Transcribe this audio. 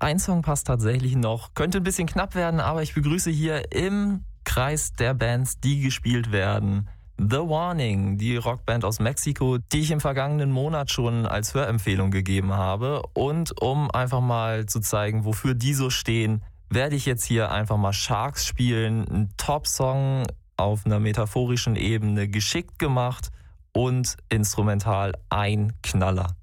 ein Song passt tatsächlich noch. Könnte ein bisschen knapp werden, aber ich begrüße hier im Kreis der Bands, die gespielt werden, The Warning, die Rockband aus Mexiko, die ich im vergangenen Monat schon als Hörempfehlung gegeben habe. Und um einfach mal zu zeigen, wofür die so stehen, werde ich jetzt hier einfach mal Sharks spielen. Ein Top-Song auf einer metaphorischen Ebene, geschickt gemacht und instrumental ein Knaller.